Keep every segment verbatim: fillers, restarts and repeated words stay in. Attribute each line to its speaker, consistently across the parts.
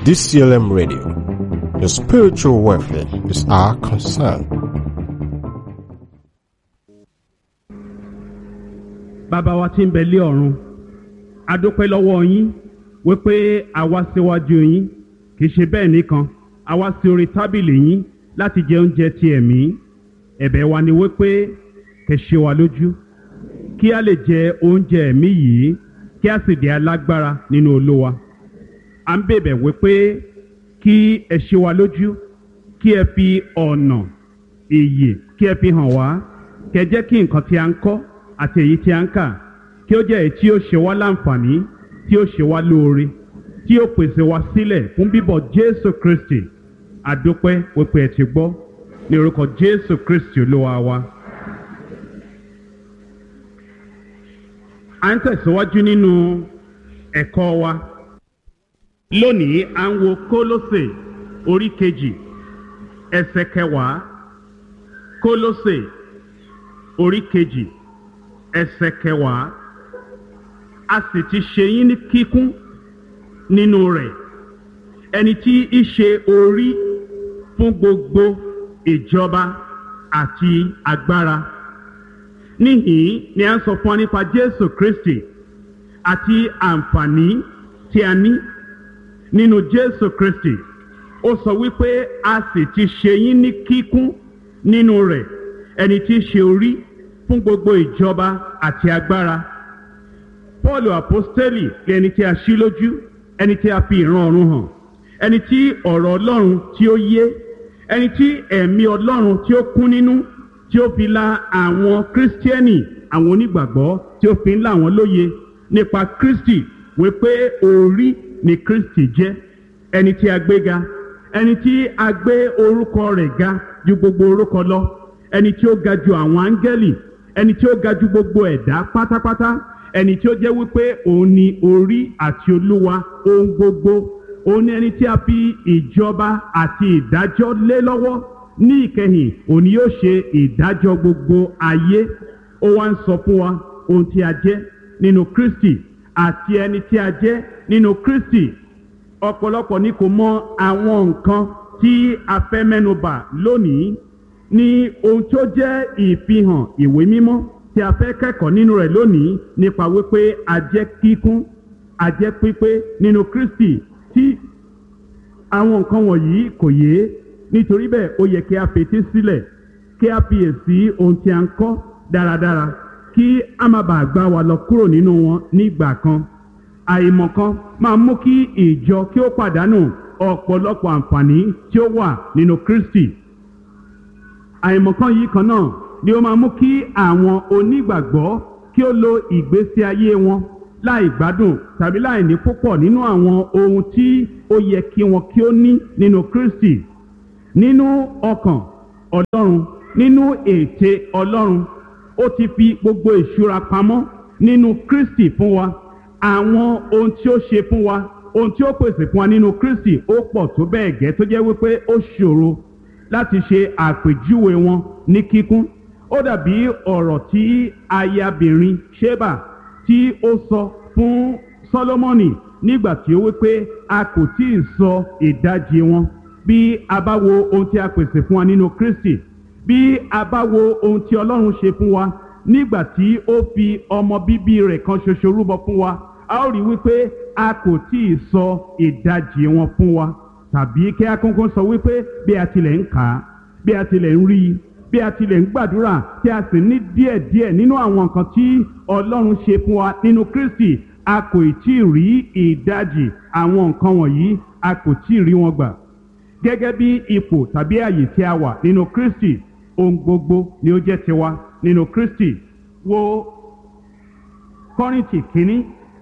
Speaker 1: D C L M Radio. Your spiritual welfare is our concern.
Speaker 2: Bàbá wa tí ń bẹ lé ọ̀run, a dúpẹ́ lọ́wọ́ yín wípé a wá síwájú yín, kì í ṣe bẹ́ẹ̀ nìkan, a wá sí orí tábìlì yín láti jẹ oúnjẹ ti ẹ̀mí. Ẹ̀bẹ̀ wa ni wípé kẹ́ ṣe wa lójú, kí a lè jẹ oúnjẹ ẹ̀mí yìí, kí a sì di alágbára nínú Olúwa. À ń bẹ̀bẹ̀ wípé kí ẹ ṣe wa lójú, kí ẹ fi ọ̀nà ìyè kí ẹ fi hàn wá, kẹ́ jẹ́ kí nǹkan tí a ń kọ́ àti èyí tí a ń kà kí ó jẹ́ èyí tí ó ṣe wá láǹfààní, tí ó ṣe wá lóore, tí ó pèsè wá sílẹ̀ fún bíbọ̀ Jésù Kristi. A dúpẹ́ wípé ẹ ti gbọ́ ní orúkọ Jésù Kristi Olúwa wa. À ń tẹ̀síwájú nínú ẹ̀kọ́ wa. Lónìí à ń wo Kólósè orí kejì ẹsẹ̀ kẹwàá. Kólósè orí kejì ẹsẹ̀ kẹwàá. A sì ti ṣe yín ní kíkún nínú rẹ̀, ẹni tí í ṣe orí fún gbogbo ìjọba àti agbára. Níhìn ni a ń sọ fún wa nípa Jésù Kristi àti àǹfààní tí a ní nínú Jésù Kristi. Ó sọ wípé a sì ti ṣe yín ní kíkún nínú rẹ̀, ẹni tí í ṣe orí fún gbogbo ìjọba àti agbára. Pọ́ọ̀lù àpọ́stélì lẹni tí a ṣí lójú, ẹni tí a fi ìran ọ̀run hàn, ẹni tí ọ̀rọ̀ Ọlọ́run tí ó yé, ẹni tí ẹ̀mí Ọlọ́run tí ó kún nínú, tí ó fi la àwọn kírísítíẹ́nì, àwọn onígbàgbọ́, tí ó fi ń là wọ́n lóye nípa Kristi wípé orí ni Kristi jẹ́, ẹni tí a gbé ga, ẹni tí a gbé orúkọ rẹ̀ ga ju gbogbo orúkọ lọ, ẹni tí ó ga ju àwọn áńgẹ́lì, ẹni tí ó ga ju gbogbo ẹ̀dá pátápátá, ẹni tí ó jẹ́ wípé òun ni orí àti olúwa ohun gbogbo. Òun ni ẹni tí a fi ìjọba àti ìdájọ́ lé lọ́wọ́. Ní ìkẹyìn òun ni yóò ṣe ìdájọ́ gbogbo ayé. Ó wá ń sọ fún wa ohun tí a jẹ́ nínú Kristi àti ẹni tí a jẹ́ nínú Kristi. Ọ̀pọ̀lọpọ̀ ni kò mọ àwọn nǹkan tí a fẹ́ mẹ́nubà lónìí ní ohun tó jẹ́ ìfihàn ìwé mímọ́ tí a fẹ́ kẹ́kọ̀ọ́ nínú rẹ̀ lónìí, nípa wípé a jẹ́ kíkún, a jẹ́ pípé nínú Kristi. Tí àwọn nǹkan wọ̀nyí kò yé, nítorí bẹ́ẹ̀ ó yẹ kí a fetí sílẹ̀, kí a fiyèsí ohun tí a ń kọ́ dáradára, kí a má bàa gbá wa lọ kúrò nínú wọn nígbà kan. Àìmọ̀kan máa mú kí ìjọ kí ó pàdánù ọ̀pọ̀lọpọ̀ àǹfààní tí ó wà nínú Kristi. Àìmọ̀kan yìí kan náà ni ó máa mú kí àwọn onígbàgbọ́ kí ó lo ìgbésí ayé wọn láì gbádùn tàbí láì ní púpọ̀ nínú àwọn ohun tí ó yẹ kí wọn kí ó ní nínú Kristi. Nínú ọkàn Ọlọ́run, nínú ète Ọlọ́run, ó ti fi gbogbo ìṣúra pamọ́ nínú Kristi fún wa. Àwọn ohun tí ó ṣe fún wa, ohun tí ó pèsè fún wa nínú Kristi ó pọ̀ tó bẹ́ẹ̀ gẹ́ tó jẹ́ wípé ó ṣòro láti ṣe àpèjúwe wọn ní kíkún. Ó dàbí ọ̀rọ̀ tí ayabìnrin Ṣébà tí ó sọ fún Sólómọ́nì nígbà tí ó wípé a kò tí ì sọ ìdajì wọn. Bí a bá wo ohun tí a pèsè fún wa nínú Kristi, bí a bá wo ohun tí Ọlọ́run ṣe fún wa nígbà tí ó fi ọmọ bíbí rẹ̀ kan ṣoṣo rúbọ fún wa, a ó rí wípé a kò tí ì sọ ìdajì wọn fún wa. Tàbí kí a kúnkún sọ wípé bí a tilẹ̀ ń kà á, bí a tilẹ̀ ń rí i, bí a tilẹ̀ ń gbàdúrà, tí a sì ní díẹ̀díẹ̀ nínú àwọn nǹkan tí Ọlọ́run ṣe fún wa nínú Kristi, a kò tí ì rí ìdajì àwọn nǹkan wọ̀nyí, a kò tí ì rí wọn gbà. Gẹ́gẹ́ bí ipò tàbí àyè tí a wà nínú Kristi, ohun gbogbo ni ó jẹ́ tiwa nínú Kristi. Wo Kọ́ríńtì kínní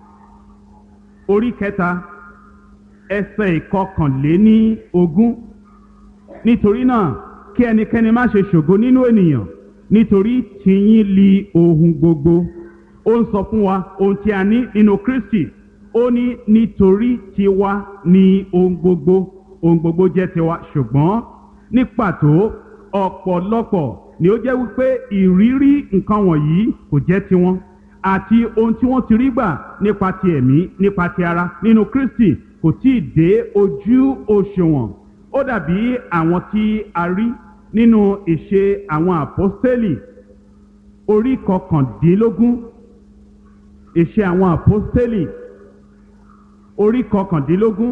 Speaker 2: orí kẹta ẹsẹ̀ ìkọkànléní ogún. Nítorí náà kí ẹnikẹ́ni má ṣe ṣògo nínú ènìyàn, nítorí tìyín li ohun gbogbo. Ó ń sọ fún wa ohun tí a ní nínú Kristi. Ó ní nítorí tiwa ni ohun gbogbo, ohun gbogbo jẹ́ tiwa. Ṣùgbọ́n ní pàtó ọ̀pọ̀lọpọ̀ ni ó jẹ́ wípé ìrírí nǹkan wọ̀nyí kò jẹ́ tiwọn. àti ohun tí wọ́n ti rí gbà nípa ti ẹ̀mí nípa ti ara nínú Kristi kò tí ì dé ojú òṣùwọ̀n. Ó dàbí àwọn tí a rí nínú ìṣe àwọn àpọ́stélì orí kọkàndínlógún, ìṣe àwọn àpọ́stélì orí kọkàndínlógún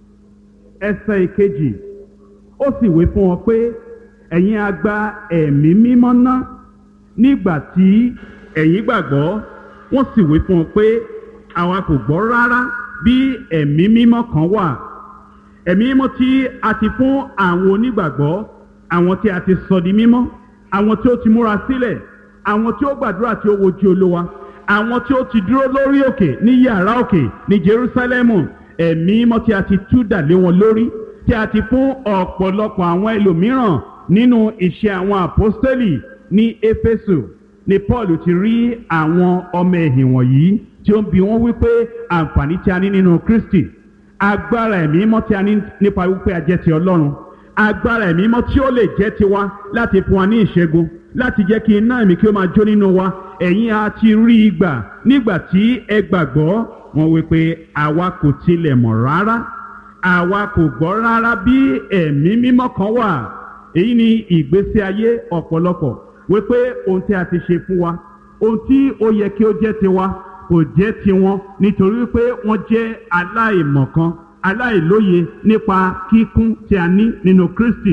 Speaker 2: ẹsẹ̀ ìkejì. Ó sì wí fún wọn pé ẹ̀yin a gba ẹ̀mí mímọ́ ná nígbà tí ẹ̀yin gbàgbọ́. Wọ́n sì wí fún wọn pé àwa kò gbọ́ rárá bí ẹ̀mí mímọ́ kan wà. Ẹ̀mí mímọ́ tí a ti fún àwọn onígbàgbọ́, àwọn tí a ti sọ di mímọ́, àwọn tí ó ti múra sílẹ̀, àwọn tí ó gbàdúrà tí ó wojú Olúwa, àwọn tí ó ti dúró lórí òkè ní yàrá òkè ní Jerúsálẹ́mù. Ẹ̀mí mímọ́ tí a ti tú dà lé wọn lórí, tí a ti fún ọ̀pọ̀lọpọ̀ àwọn ẹlòmíràn nínú ìṣe àwọn àpọ́stélì ní Éfésù ni Paul ti rí àwọn ọmọ ẹ̀yìn wọ̀nyí tí ó ń bi wọ́n wípé àǹfààní tí a ní nínú Kristi, agbára ẹ̀mí mímọ́ tí a ní nípa wípé a jẹ́ ti Ọlọ́run, agbára ẹ̀mí mímọ́ tí ó lè jẹ́ tiwa láti fún wa ní ìṣẹ́gun, láti jẹ́ kí iná ẹ̀mí kí ó máa jó nínú wa. Ẹ̀yin a ti rí i gbà nígbà tí ẹ gbàgbọ́. Wọ́n wípé àwa kò tilẹ̀ mọ̀ rárá, àwa kò gbọ́ rárá bí ẹ̀mí mímọ́ kan wà. Èyí ni ìgbésí ayé ọ̀pọ̀lọpọ̀, wípé ohun tí a ti ṣe fún wa, ohun tí ó yẹ kí ó jẹ́ tiwa kò jẹ́ tiwọn, nítorí wípé wọ́n jẹ́ aláìmọ̀kan, aláìlóye nípa kíkún tí a ní nínú Kristi.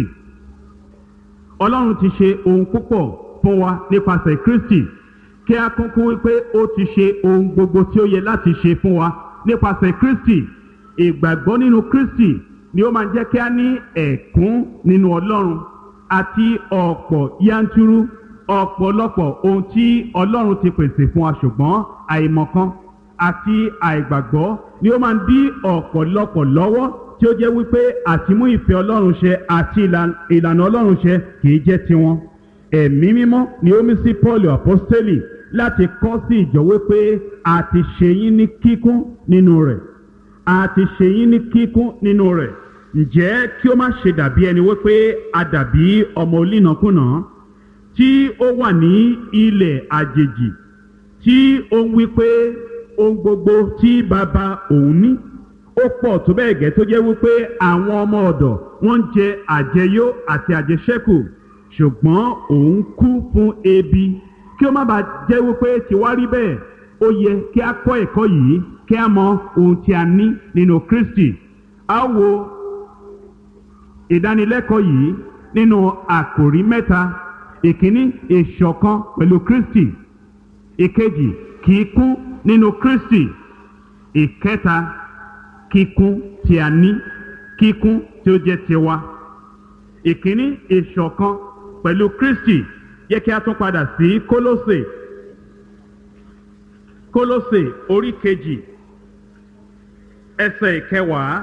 Speaker 2: Ọlọ́run ti ṣe ohun púpọ̀ fún wa nípasẹ̀ Kristi, kí a kúnkún wípé ó ti ṣe ohun gbogbo tí ó yẹ láti ṣe fún wa nípasẹ̀ Kristi. Ìgbàgbọ́ nínú Kristi ni ó máa jẹ́ kí a ní ẹ̀kún nínú Ọlọ́run àti ọ̀pọ̀ yanturu ọ̀pọ̀lọpọ̀ ohun tí Ọlọ́run ti pèsè fún wa, ṣùgbọ́n àìmọ̀kan àti àìgbàgbọ́ ni ó máa ń dí ọ̀pọ̀lọpọ̀ lọ́wọ́, tí ó jẹ́ wípé àtimú ìfẹ́ Ọlọ́run ṣẹ àti ìlànà Ọlọ́run ṣẹ kìí jẹ́ tiwọn. Ẹ̀mí mímọ́ ni ó mí sí Pọ́ọ̀lù àpọ́stélì láti kọ́ sí ìjọ wípé a ti ṣe yín ní kíkún nínú rẹ̀, a ti ṣe yín ní kíkún nínú rẹ̀. Ǹjẹ́ kí ó má ṣe dàbí ẹni wípé a dàbí ọmọ olínàkúnà tí ó wà ní ilẹ̀ àjèjì, tí ó ń wípé ohun gbogbo tí bàbá òun ní ó pọ̀ tó bẹ́ẹ̀ gẹ́ tó jẹ́ wípé àwọn ọmọ ọ̀dọ̀ wọ́n ń jẹ àjẹyó àti àjẹṣẹ́kù, ṣùgbọ́n òun kú fún ebi. Kí ó má bàa jẹ́ wípé tiwa rí bẹ́ẹ̀, ó yẹ kí a kọ́ ẹ̀kọ́ yìí, kí a mọ ohun tí a ní nínú Kristi. A wo ìdánilẹ́kọ̀ọ́ yìí nínú àkòrí mẹ́ta. Ìkíní, ìṣọ̀kan pẹ̀lú Kristi. Ìkejì, kíkún nínú Kristi. Ìkẹta, kíkún tí a ní, kíkún tí ó jẹ́ tiwa. Ìkíní, ìṣọ̀kan pẹ̀lú Kristi. Yẹ kí a tún padà sí Kólósè, Kólósè orí kejì ẹsẹ̀ ìkẹwàá.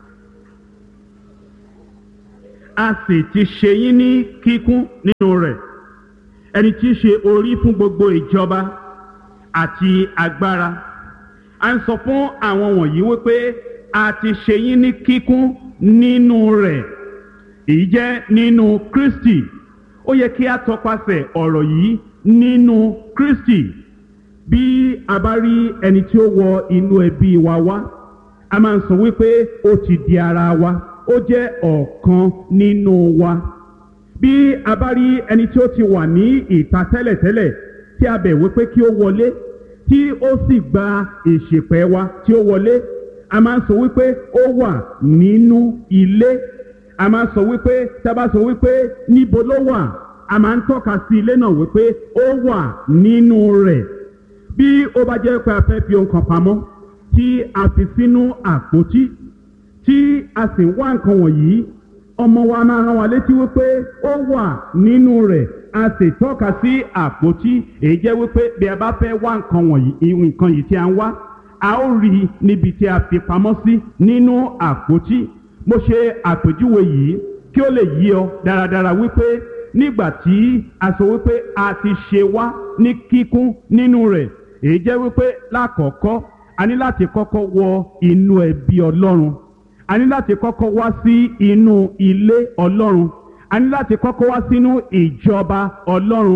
Speaker 2: A sì ti ṣe yín ní kíkún nínú rẹ̀, ẹni tí í ṣe orí fún gbogbo ìjọba àti agbára. A ń sọ fún àwọn wọ̀nyí wípé a ti ṣe yín ní kíkún nínú rẹ̀. Èyí jẹ́ nínú Kristi. Ó yẹ kí a tọpasẹ̀ ọ̀rọ̀ yìí nínú Kristi. Bí a bá rí ẹni tí ó wọ inú ẹbí wa wá, a máa ń sọ wípé ó ti di ara wa, ó jẹ́ ọ̀kan nínú wa. Bí a bá rí ẹni tí ó ti wà ní ìta tẹ́lẹ̀tẹ́lẹ̀ tí a bẹ̀ wípé kí ó wọlé, tí ó sì gba ìṣèpẹ̀ wa tí ó wọlé, a máa ń sọ wípé ó wà nínú ilé. A máa ń sọ wípé, tí a bá sọ wípé níbo ló wà, a máa ń tọ́ka sí ilé náà wípé ó wà nínú rẹ̀. Bí ó bá jẹ́ pé a fẹ́ fi ohun kan pamọ́ tí a fi sínú àpótí, tí a sì ń wá nǹkan wọ̀nyí, ọmọ wa máa rán wa létí wípé ó wà nínú rẹ̀, a sì tọ́ka sí àpótí. Èyí jẹ́ wípé bí a bá fẹ́ wá nǹkan wọ̀nyí, nǹkan yìí tí a ń wá, a ó rí i níbi tí a fi pamọ́ sí nínú àpótí. Mo ṣe àpèjúwe yìí kí ó lè yí ọ dáradára wípé nígbà tí a sọ wípé a ti ṣe wá ní kíkún nínú rẹ̀, èyí jẹ́ wípé lákọ̀ọ́kọ́ a ní láti kọ́kọ́ wọ inú ẹbí Ọlọ́run, a ní láti kọ́kọ́ wá sí inú ilé Ọlọ́run, a ní láti kọ́kọ́ wá sínú ìjọba Ọlọ́run,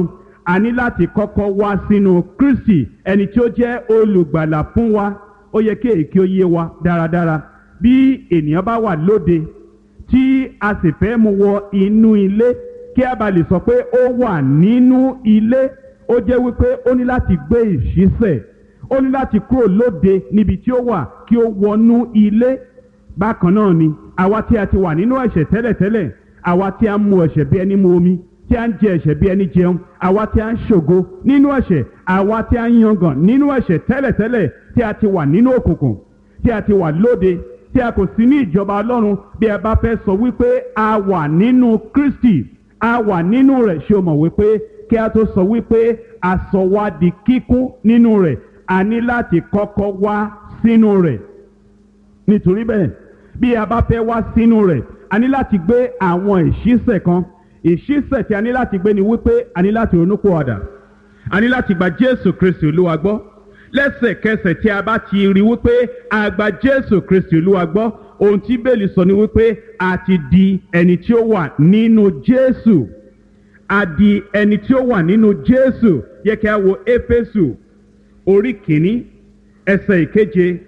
Speaker 2: a ní láti kọ́kọ́ wá sínú Kristi ẹni tí ó jẹ́ olùgbàlà fún wa. Ó yẹ kí èyí kí ó yé wa dáradára. Bí ènìyàn bá wà lóde tí a sì fẹ́ mú wọ inú ilé kí a bá lè sọ pé ó wà nínú ilé, ó jẹ́ wípé ó ní láti gbé ìṣísẹ̀, ó ní láti kúrò lóde níbi tí ó wà kí ó wọnú ilé. Bákan náà ni àwa tí a ti wà nínú ẹ̀ṣẹ̀ tẹ́lẹ̀tẹ́lẹ̀, àwa tí a ń mu ẹ̀ṣẹ̀ bí ẹni mu omi, tí a ń jẹ ẹ̀ṣẹ̀ bí ẹni jẹun, àwa tí a ń ṣògo nínú ẹ̀ṣẹ̀, àwa tí a ń yangàn nínú ẹ̀ṣẹ̀ tẹ́lẹ̀tẹ́lẹ̀, tí a ti wà nínú òkùnkùn, tí a ti wà lóde, tí a kò sí ní ìjọba Ọlọ́run. Bí a bá fẹ́ sọ wípé a wà nínú Kristi, a wà nínú rẹ̀, ṣé o mọ̀ wípé kí a tó sọ wípé a sọ wá di kíkún nínú rẹ̀, a ní láti kọ́kọ́ wá sínú rẹ̀. Nítorí bẹ́ẹ̀, bí a bá fẹ́ wá sínú rẹ̀, a ní láti gbé àwọn ìṣísẹ̀ kan. Ìṣísẹ̀ tí a ní láti gbé ni wípé a ní láti ronúpìwàdà, a ní láti gba Jésù Kristi Olúwa gbọ́. Lẹ́sẹ̀kẹsẹ̀ tí a bá ti rí wípé a gba Jésù Kristi Olúwa gbọ́, ohun tí Bíbélì sọ ni wípé a ti di ẹni tí ó wà nínú Jésù. A di ẹni tí ó wà nínú Jésù. Yẹ kí a wo Éfésù orí kìíní ẹsẹ̀ ìkeje.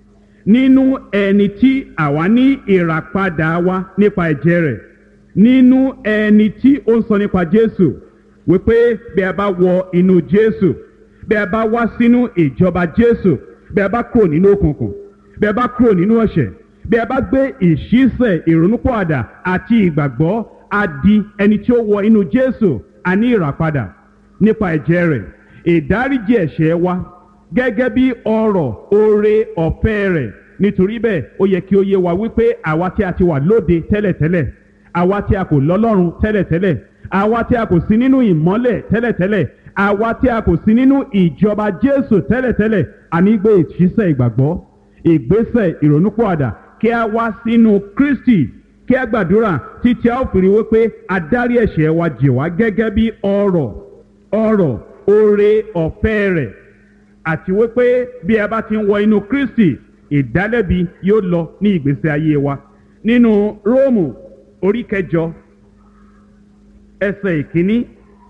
Speaker 2: Nínú ẹni tí àwa ní ìràpadà wa nípa ẹ̀jẹ̀ rẹ̀, nínú ẹni tí ó ń sọ nípa Jésù, wípé bí a bá wọ inú Jésù, bí a bá wá sínú ìjọba Jésù, bí a bá kúrò nínú òkùnkùn, bí a bá kúrò nínú ẹ̀ṣẹ̀, bí a bá gbé ìṣísẹ̀ ìrònúpìwàdà àti ìgbàgbọ́, a di ẹni tí ó wọ inú Jésù. A ní ìràpadà nípa ẹ̀jẹ̀ rẹ̀, ìdáríjì ẹ̀ṣẹ̀ wa gẹ́gẹ́ bí ọrọ̀ oore ọ̀fẹ́ rẹ̀. Nítorí bẹ́ẹ̀, ó yẹ kí ó yé wa wípé àwa tí a ti wà lóde tẹ́lẹ̀tẹ́lẹ̀, àwa tí a kò lọ́lọ́run tẹ́lẹ̀tẹ́lẹ̀, àwa tí a kò sí nínú ìmọ́lẹ̀ tẹ́lẹ̀tẹ́lẹ̀, àwa tí a kò sí nínú ìjọba Jésù tẹ́lẹ̀tẹ́lẹ̀, a ní gbé ìṣísẹ̀ ìgbàgbọ́, ìgbésẹ̀ ìrònúpìwàdà, kí a wá sínú Kristi, kí a gbàdúrà títí a ó fi rí wípé a dárí ẹ̀ṣẹ̀ wa jì wá gẹ́gẹ́ bí ọrọ̀ ọrọ̀ oore ọ̀fẹ́ rẹ̀, àti wípé bí a bá ti ń wọ inú Kristi, ìdálẹ́bi yóò lọ ní ìgbésí ayé wa. Nínú Róòmù orí kẹjọ ẹsẹ̀ ìkíní,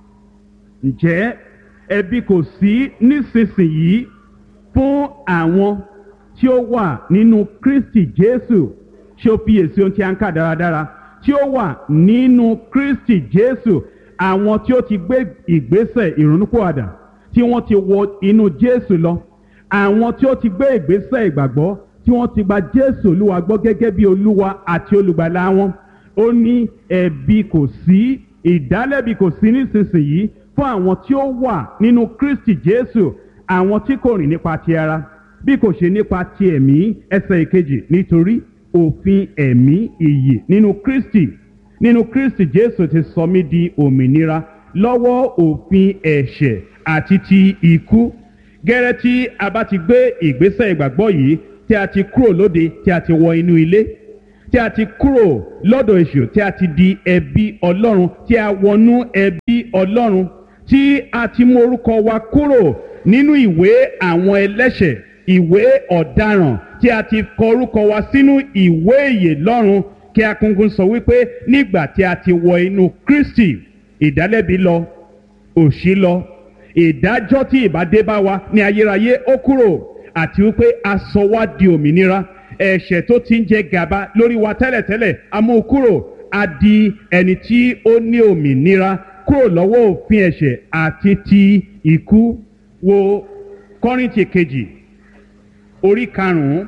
Speaker 2: ǹjẹ́ ẹ̀bi kò sí nísinsìnyí fún àwọn tí ó wà nínú Kristi Jésù? Ṣé o fiyèsí ohun tí a ń kà dáradára? Tí ó wà nínú Kristi Jésù, àwọn tí ó ti gbé ìgbésẹ̀ ìrònúpìwàdà, tí wọ́n ti wọ inú Jésù lọ, àwọn tí ó ti gbé ìgbésẹ̀ ìgbàgbọ́, tí wọ́n ti gba Jésù Olúwa gbọ́ gẹ́gẹ́ bí Olúwa àti olùgbàlà wọn. Ó ní ẹ̀bi kò sí, ìdálẹ́bi kò sí nísinsìnyí fún àwọn tí ó wà nínú Kristi Jésù, àwọn tí kò rìn nípa ti ara bí kò ṣe nípa ti ẹ̀mí. Ẹsẹ̀ ìkejì, nítorí òfin ẹ̀mí ìyè nínú Kristi nínú Kristi Jésù ti sọ mí di òmìnira lọ́wọ́ òfin ẹ̀ṣẹ̀ àti ti ikú. Gẹ́rẹ́ tí a bá ti gbé ìgbésẹ̀ ìgbàgbọ́ yìí, tí a ti kúrò lóde, tí a ti wọ inú ilé, tí a ti kúrò lọ́dọ̀ èṣù, tí a ti di ẹbí Ọlọ́run, tí a wọnú ẹbí Ọlọ́run, tí a ti mú orúkọ wa kúrò nínú ìwé àwọn ẹlẹ́ṣẹ̀, ìwé ọ̀daràn, tí a ti kọ orúkọ wa sínú ìwé ìyè lọ́run, kí a kúnkún sọ wípé nígbà tí a ti wọ inú Kristi, ìdálẹ́bi lọ, òṣì lọ, ìdájọ́ tí ìbá dé bá wa ní ayérayé ó kúrò, àti wípé a sọ wá di òmìnira. Ẹ̀ṣẹ̀ tó ti ń jẹ gàba lórí wa tẹ́lẹ̀tẹ́lẹ̀, a mú kúrò, a di ẹni tí ó ní òmìnira kúrò lọ́wọ́ òfin ẹ̀ṣẹ̀ àti ti ikú. Wo Kọ́ríńtì kejì orí karùn-ún,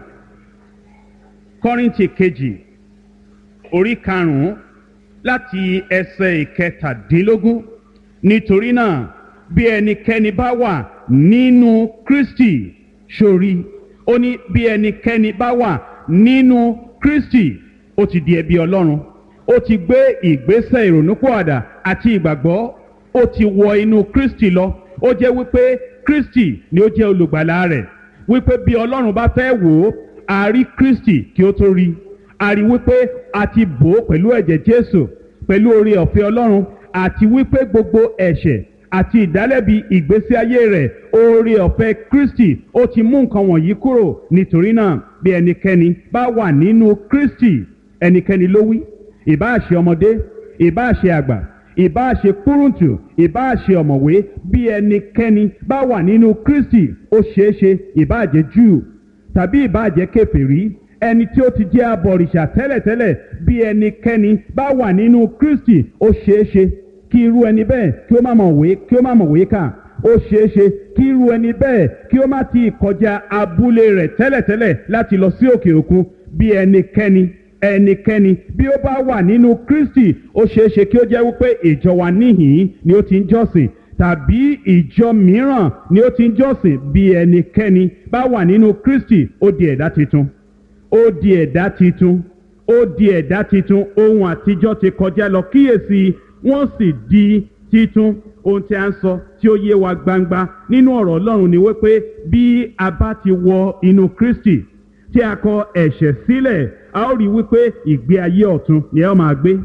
Speaker 2: Kọ́ríńtì kejì orí karùn-ún láti ẹsẹ̀ ìkẹtàdínlógún. Nítorí náà, bí ẹnikẹ́ni bá wà nínú Kristi, sórí, ó ní bí ẹnikẹ́ni bá wà nínú Kristi, ó ti di ẹbí Ọlọ́run, ó ti gbé ìgbésẹ̀ ìrònúpìwàdà àti ìgbàgbọ́, ó ti wọ inú Kristi lọ. Ó jẹ́ wípé Kristi ni ó jẹ́ olùgbàlà rẹ̀, wípé bí Ọlọ́run bá fẹ́ wò ó, a rí Kristi kí ó tó rí, a rí wípé a ti bò ó pẹ̀lú ẹ̀jẹ̀ Jésù, pẹ̀lú oore ọ̀fẹ́ Ọlọ́run, àti wípé gbogbo ẹ̀ṣẹ̀ àti ìdálẹ́bi ìgbésí ayé rẹ̀, oore ọ̀fẹ́ Kristi ó ti mú nǹkan wọ̀nyí kúrò. Nítorí náà, bí ẹnikẹ́ni bá wà nínú Kristi, ẹnikẹ́ni ló wí, ìbáà ṣe ọmọdé, ìbáà ṣe àgbà, ìbáà ṣe kúrúntù ìbáà ṣe ọ̀mọ̀wé bí ẹnikẹ́ni bá wà nínú Kristi ó ṣeé ṣe ìbáà jẹ́ Júù tàbí ìbáà jẹ́ kèfèrí ẹni tí ó ti jẹ́ abọ̀rìṣà tẹ́lẹ̀tẹ́lẹ̀ bí ẹnikẹ́ni bá wà nínú Kristi ó ṣeé ṣe kí irú ẹni bẹ́ẹ̀ kí ó má mọ̀wé kí ó má mọ̀wé kà ó ṣeé ṣe kí irú ẹni bẹ́ẹ̀ kí ó má ti kọjá abúlé rẹ̀ tẹ́lẹ̀tẹ́lẹ̀ láti lọ sí òkè òkun bí ẹnikẹ́ni ẹnikẹ́ni bí ó bá wà nínú Kristi ó ṣeé ṣe kí ó jẹ́ wípé ìjọ wa níhìn ni ó ti ń jọ́sìn tàbí ìjọ mìíràn ni ó ti ń jọ́sìn bí ẹnikẹ́ni bá wà nínú Kristi ó di ẹ̀dá titun ó di ẹ̀dá titun ó di ẹ̀dá titun ohun àtijọ́ ti kọjá lọ kíyèsí wọ́n sì di titun. Ohun tí a ń sọ tí ó yé wa gbangba nínú ọ̀rọ̀ Ọlọ́run ni wípé bí a bá ti wọ inú Kristi tí a kọ ẹ̀ṣẹ̀ sílẹ̀ a ó rí wípé ìgbé ayé ọ̀tun ni a ó máa gbé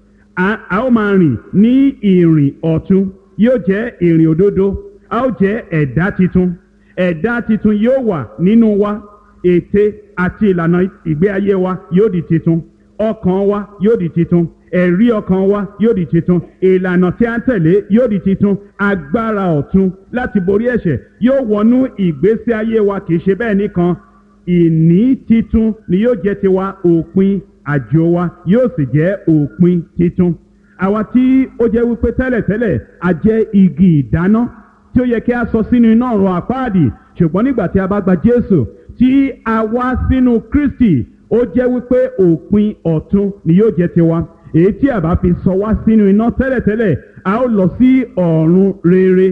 Speaker 2: a ó máa rìn ní ìrìn ọ̀tun yóò jẹ́ ìrìn òdodo a ó jẹ́ ẹ̀dá titun ẹ̀dá titun yóò wà nínú wa ète àti ìlànà ìgbé ayé wa yóò di titun ọkàn wa yóò di titun ẹ̀rí ọkàn wa yóò di titun ìlànà tí a ń tẹ̀lé yóò di titun agbára ọ̀tun láti borí ẹ̀ṣẹ̀ yóò wọnú ìgbésí ayé wa kì í ṣe bẹ́ẹ̀ nìkan ìní titun ni yóò jẹ́ tiwa òpin àjò wa yóò sì jẹ́ òpin titun. Àwa tí ó jẹ́ wípé tẹ́lẹ̀tẹ́lẹ̀ a jẹ́ igi ìdáná tí ó yẹ kí a sọ sínú iná ọ̀run àpáàdì ṣùgbọ́n nígbà tí a bá gba Jésù tí a wá sínú Kristi ó jẹ́ wípé òpin ọ̀tun ni yóò jẹ́ tiwa èyí tí a bá fi sọ wá sínú iná tẹ́lẹ̀tẹ́lẹ̀ a ó lọ sí ọ̀run rere.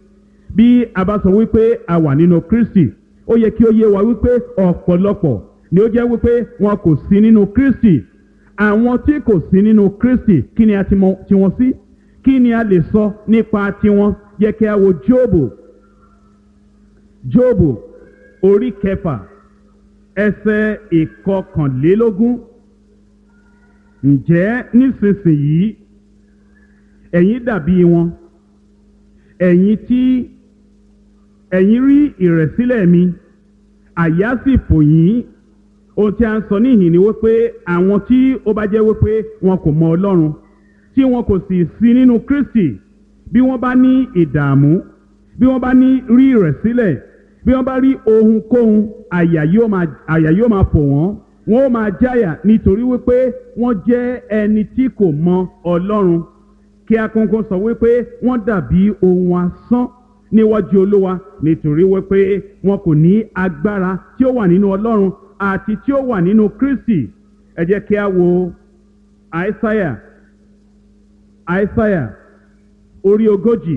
Speaker 2: Bí a bá sọ wípé a wà nínú Kristi ó yẹ kí ó yé wa wípé ọ̀pọ̀lọpọ̀ ni ó jẹ́ wípé wọn kò sí nínú Kristi. Àwọn tí kò sí nínú Kristi kí ni a ti mọ̀ tiwọn sí kí ni a lè sọ nípa tiwọn yẹ kí a wo Jóòbù Jóòbù orí kẹfà ẹsẹ̀ ìkọkànlélógún. Ǹjẹ́ nísinsìnyí ẹ̀yin dàbí wọn ẹ̀yin tí ẹ̀yin rí ìrẹ̀sílẹ̀ mi àyà sì fò yín. Ohun tí a ń sọ níhìn ni wípé àwọn tí ó bá jẹ́ wípé wọn kò mọ Ọlọ́run tí wọn kò sì sí nínú Kristi bí wọ́n bá ní ìdààmú bí wọ́n bá ní rí ìrẹ̀sílẹ̀ bí wọ́n bá rí ohunkóhun àyà yóò máa àyà yóò máa fò wọ́n wọ́n ó máa jáyà nítorí wípé wọ́n jẹ́ ẹni tí kò mọ Ọlọ́run. Kí a kọ́kọ́ sọ wípé wọ́n dàbí ohun asán níwájú Olúwa nítorí wípé wọn kò ní agbára tí ó wà nínú Ọlọ́run àti tí ó wà nínú Kristi. Ẹ jẹ́ kí a wo Àìsáyà Àìsáyà orí ogójì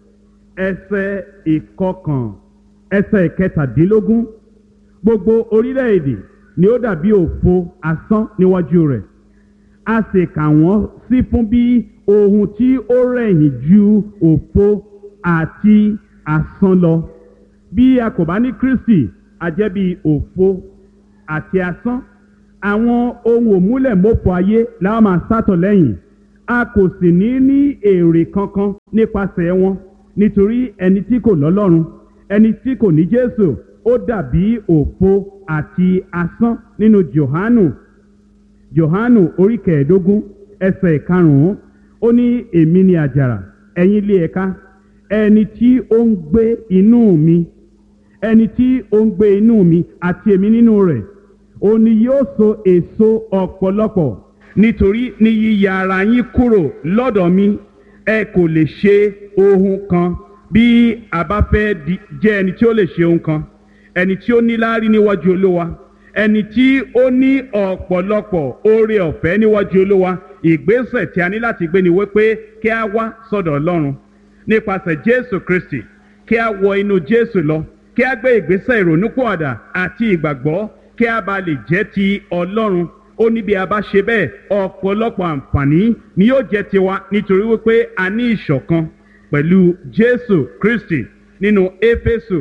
Speaker 2: ẹsẹ̀ ìkọkàn ẹsẹ̀ ìkẹtàdínlógún. Gbogbo orílẹ̀-èdè ni ó dàbí òfo asán níwájú rẹ̀ a sì kà wọ́n sí fún bí ohun tí ó rẹ̀yìn ju òfo àti asán lọ. Bí a kò bá ní Kristi a jẹ́ bí òfo àti asán. Àwọn ohun òmúlẹ̀mófo ayé la máa sátọ̀ lẹ́yìn a kò sì ní ní èrè kankan nípasẹ̀ wọn nítorí ẹni tí kò lọ́lọ́run ẹni tí kò ní Jésù ó dàbí òfo àti asán. Nínú Jòhánù Jòhánù orí kẹẹ̀ẹ́dógún ẹsẹ̀ ìkarùn-ún ó ní èmi ni àjàrà ẹ̀yin ilé ẹ̀ka ẹni tí ó ń gbé inú mi ẹni tí ó ń gbé inú mi àti èmi nínú rẹ̀ òun ni yóò so èso ọ̀pọ̀lọpọ̀ nítorí ní yíya ara yín kúrò lọ́dọ̀ mi ẹ kò lè ṣe ohun kan. Bí a bá fẹ́ jẹ́ ẹni tí ó lè ṣe ohun kan ẹni tí ó ní láárí níwájú Olúwa ẹni tí ó ní ọ̀pọ̀lọpọ̀ oore ọ̀fẹ́ níwájú Olúwa ìgbésẹ̀ tí a ní láti gbé ni wípé kí a wá sọ́dọ̀ Ọlọ́run nípasẹ̀ Jésù Kristi kí a wọ inú Jésù lọ kí a gbé ìgbésẹ̀ ìrònúpìwàdà àti ìgbàgbọ́ kí a bá lè jẹ́ ti Ọlọ́run. Ó ní bí a bá ṣe bẹ́ẹ̀ ọ̀pọ̀lọpọ̀ àǹfààní ni yóò jẹ́ tiwa nítorí wípé a ní ìṣọ̀kan pẹ̀lú Jésù Kristi. Nínú Éfésù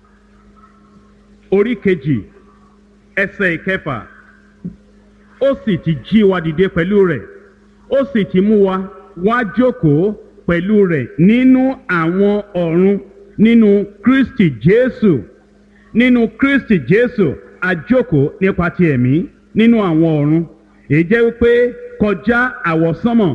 Speaker 2: orí kejì ẹsẹ̀ ìkẹfà ó sì ti jí wa dìde pẹ̀lú rẹ̀ ó sì ti mú wa wá jókòó pẹ̀lú rẹ̀ nínú àwọn ọ̀run nínú Kristi Jésù. Nínú Kristi Jésù a jókòó nípa ti ẹ̀mí nínú àwọn ọ̀run. Èyí jẹ́ wípé kọjá àwọsánmọ̀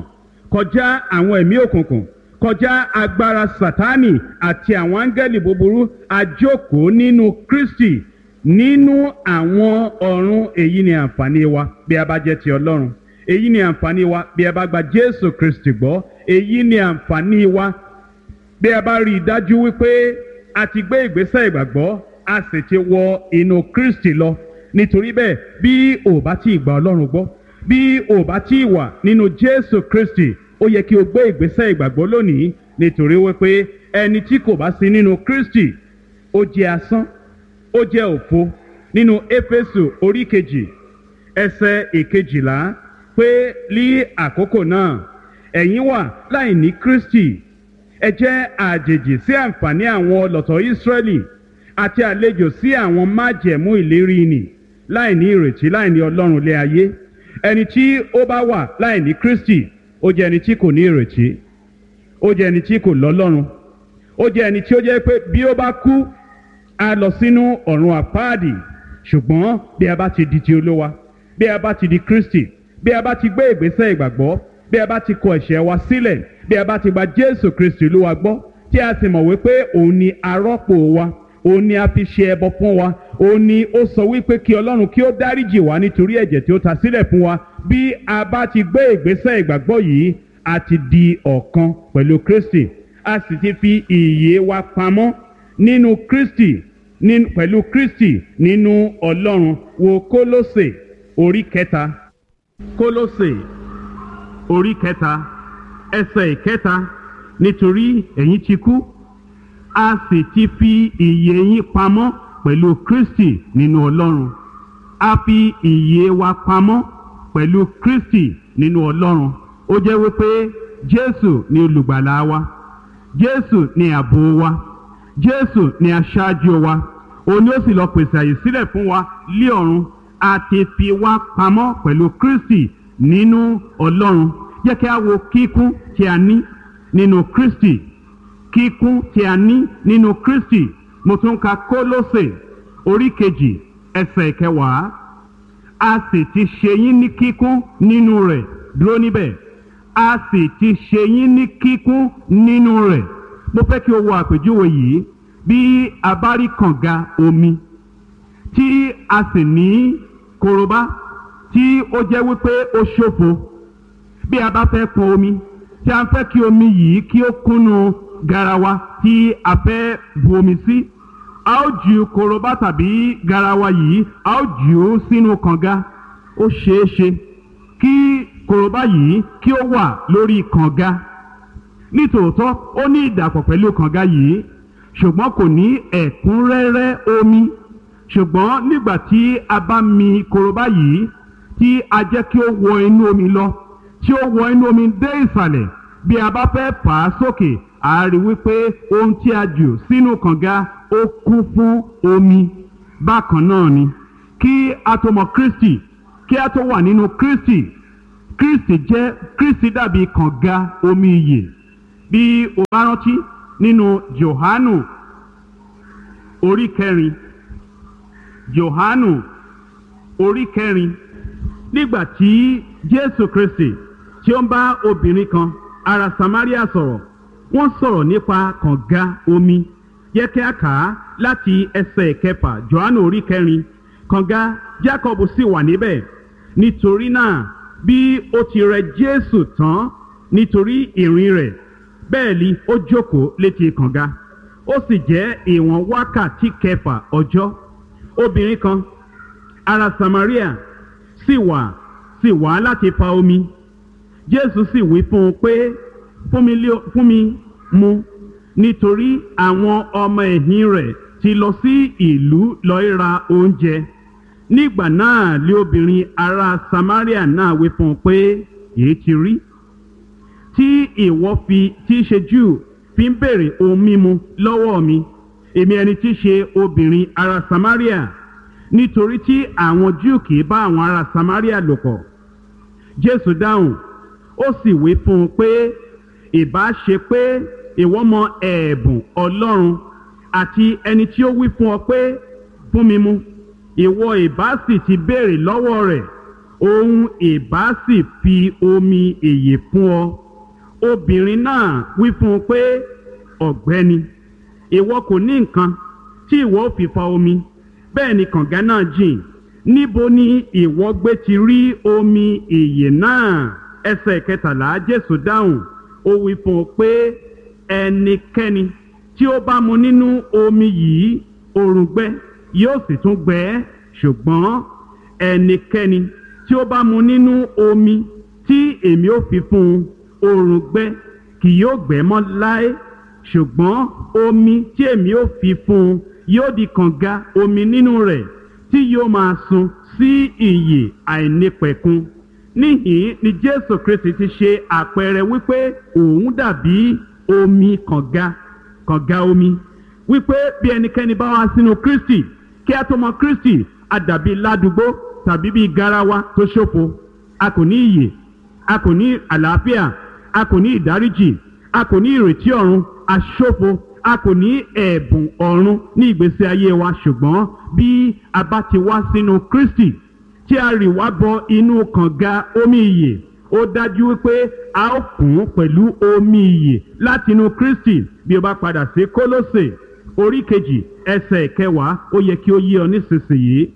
Speaker 2: kọjá àwọn ẹ̀mí òkùnkùn, kọjá agbára Sátánì àti àwọn áńgẹ́lì búburú. A jókòó nínú Kristi nínú àwọn ọ̀run. Èyí ni àǹfààní wa bí a bá jẹ́ ti Ọlọ́run. Èyí ni àǹfààní wa bí a bá gba Jésù Kristi gbọ́. Èyí ni àǹfààní wa bí a bá rí i dájú wípé a ti gbé ìgbésẹ̀ ìgbàgbọ́, a sì ti wọ inú Kristi lọ. Nítorí bẹ́ẹ̀, bí o bá tí ì gba Ọlọ́run gbọ́, bí o bá tí ì wà nínú Jésù Kristi, ó yẹ kí o gbé ìgbésẹ̀ ìgbàgbọ́ lónìí. Nítorí wípé ẹni tí kò bá sí nínú Kristi, ó jẹ́ asán, ó jẹ́ òfo. Nínú Éfésù orí kejì ẹsẹ̀ ìkejìlá, pé ní àkókò náà ẹ̀yin wà láì ní Kristi, ẹ jẹ́ àjèjì sí àǹfààní àwọn ọlọ̀tọ̀ Ísírẹ́lì àti àlejò sí àwọn májẹ̀mú ìlérí nì, láì ní ìrètí, láì ní Ọlọ́run lé ayé. Ẹni tí ó bá wà láì ní Kristi, ó jẹ́ ẹni tí kò ní ìrètí, ó jẹ́ ẹni tí kò lọ́lọ́run, ó jẹ́ ẹni tí ó jẹ́ pé bí ó bá kú, a lọ sínú ọ̀run àpáàdì. Ṣùgbọ́n bí a bá ti di ti Olúwa, bí a bá ti di Kristi, bí a bá ti gbé ìgbésẹ̀ ìgbàgbọ́, bí a bá ti kọ ẹ̀ṣẹ̀ wa sílẹ̀, bí a bá ti gba Jésù Kristi Olúwa gbọ́, tí a sì mọ̀ wípé òun ni arọ́pò wa, òun ni a fi ṣe ẹbọ fún wa, òun ni ó sọ wípé kí Ọlọ́run kí ó dáríjì wá nítorí ẹ̀jẹ̀ tí ó ta sílẹ̀ fún wa. Bí a bá ti gbé ìgbésẹ̀ ìgbàgbọ́ yìí, a ti di ọ̀kan pẹ̀lú Kristi, a sì ti fi ìyè wa pamọ́ nínú Kristi, nínú pẹ̀lú Kristi nínú Ọlọ́run. Wo Kólósè orí kẹta. Kólósè orí kẹta ẹsẹ̀ ìkẹta. Nítorí ẹ̀yin ti kú, a sì ti fi ìyè yín pamọ́ pẹ̀lú Kristi nínú Ọlọ́run. A fi ìyè wa pamọ́ pẹ̀lú Kristi nínú Ọlọ́run. Ó jẹ́ wípé Jésù ni olùgbàlà wa, Jésù ni ààbò wa, Jésù ni aṣáájú wa. Òun ni ó sì lọ pèsè àyè sílẹ̀ fún wa lé ọ̀run. A ti fi wá pamọ́ pẹ̀lú Kristi nínú Ọlọ́run. Jẹ́ kí a wo kíkún tí a ní nínú Kristi. Kíkún tí a ní nínú Kristi. Mo tún ka Kólósè orí kejì ẹsẹ̀ ìkẹwàá. A sì ti ṣe yín ní kíkún nínú rẹ̀. Dúró níbẹ̀. A sì ti ṣe yín ní kíkún nínú rẹ̀. Mo fẹ́ kí o wo àpèjúwe yìí. Bí a bá rí kànga omi tí a sì ní korobá tí ó jẹ́ wípé ó ṣòfo, bí a bá fẹ́ pọn omi, tí a fẹ́ kí omi yìí kí ó kúnnú garawa tí a fẹ́ bu omi sí, a ó ju korobá tàbí garawa yìí, a ó jù ú sínú kànga. Ó ṣeé ṣe kí korobá yìí kí ó wà lórí kànga. Nítòótọ́ ó ní ìdàpọ̀ pẹ̀lú kànga yìí, ṣùgbọ́n kò ní ẹ̀kúnrẹ́rẹ́ omi. Ṣùgbọ́n nígbà tí a bá mi korobá yìí, tí a jẹ́ kí ó wọ inú omi lọ, tí ó wọ inú omi dé ìsàlẹ̀, bí a bá fẹ́ fà á sókè, a rí wípé ohun tí a jù sínú kànga ó kún fún omi. Bákan náà ni kí a tó mọ Kristi, kí a tó wà nínú Kristi, Kristi jẹ́ Kristi dàbí kànga omi ìyè. Bí o bá rántí nínú Jòhánù orí kẹrin, Jòhánù orí kẹrin, nígbà tí Jésù Kristi tí ó ń bá obìnrin kan ará Samaria sọ̀rọ̀, wọ́n sọ̀rọ̀ nípa kànga omi. Yẹ kí a kà á láti ẹsẹ̀ kẹfà. Jòhánù orí kẹrin. Kànga Jákọ́bù sì wà níbẹ̀. Nítorí náà, bí ó ti rẹ Jésù tán nítorí ìrìn rẹ̀, bẹ́ẹ̀ ni ó jókòó létí kànga. Ó sì jẹ́ ìwọ̀n wákàtí kẹfà ọjọ́. Obìnrin kan ará Samaria sì wà sì wá láti fa omi. Jésù sì wí fún un pé, fún mi lé fún mi mu, nítorí àwọn ọmọ ẹ̀yìn rẹ̀ ti lọ sí ìlú lọ ra oúnjẹ. Nígbà náà lé obìnrin ará Samaria náà wí fún un pé, èyí ti rí tí ìwọ fi tí ṣe Júù fi ń béèrè ohun mímu lọ́wọ́ mi, èmi ẹni tí ṣe obìnrin ará Samaria? Nítorí tí àwọn Júù kì í bá àwọn ará Samaria lò pọ̀. Jésù dáhùn, ó sì wí fún un pé, ìbá ṣe pé ìwọ mọ ẹ̀bùn Ọlọ́run àti ẹni tí ó wí fún ọ pé fún mi mu, ìwọ ìbá sì ti béèrè lọ́wọ́ rẹ̀, òun ìbá sì fi omi ìyè fún ọ. obìnrin náà wí fún un pé, ọ̀gbẹ́ni, ìwọ kò ní nǹkan tí ìwọ ó fi fa omi, bẹ́ẹ̀ ni kànga náà jìn, níbo ni ìwọ gbé ti rí omi ìyè náà? Ẹsẹ̀ kẹtàlá, Jésù dáhùn, ó wí fún un pé, ẹnikẹ́ni tí ó bá mu nínú omi yìí òrùngbẹ yóò sì tún gbẹ ẹ́, ṣùgbọ́n ẹnikẹ́ni tí ó bá mu nínú omi tí èmi ó fi fún un, òrùngbẹ kì yóò gbẹ mọ́ láé, ṣùgbọ́n omi tí èmi ó fi fún un yóò di kànga omi nínú rẹ̀ tí yóò máa sun sí ìyè àìnípẹ̀kun. Níhìn ni Jésù Kristi ti ṣe àpẹẹrẹ wípé òun dàbí omi kànga kànga omi, wípé bí ẹnikẹ́ni bá wá sínú Kristi, kí a tó mọ Kristi, a dàbí ládùúgbò tàbí bí garawa tó ṣòfo. A kò ní ìyè, a kò ní àlàáfíà, a kò ní ìdáríjì, a kò ní ìrètí ọ̀run, a ṣòfo, a kò ní ẹ̀bùn ọ̀run ní ìgbésí ayé wa. Ṣùgbọ́n bí a bá ti wá sínú Kristi, tí a rì wá bọ inú kànga omi ìyè, ó dájú wípé a ó kún pẹ̀lú omi ìyè láti inú Kristi. Bí o bá padà sí Kólósè orí kejì ẹsẹ̀ kẹwàá, ó yẹ kí ó yé ọ nísinsìnyí.